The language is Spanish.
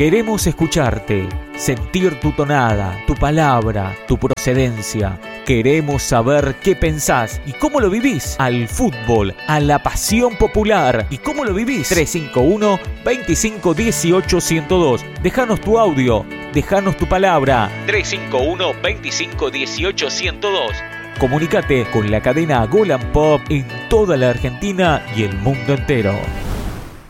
Queremos escucharte, sentir tu tonada, tu palabra, tu procedencia. Queremos saber qué pensás y cómo lo vivís al fútbol, a la pasión popular y cómo lo vivís. 351 25 18 102. Déjanos tu audio, déjanos tu palabra. 351 25 18 102. Comunícate con la cadena Golan Pop en toda la Argentina y el mundo entero.